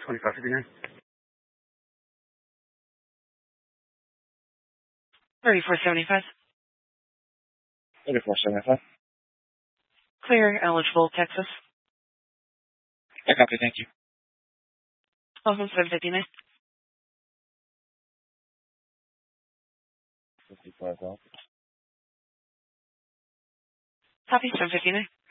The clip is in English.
2559. 3475. 3475. Clear, eligible, Texas. I copy, thank you. 759. 55 Copy, 759.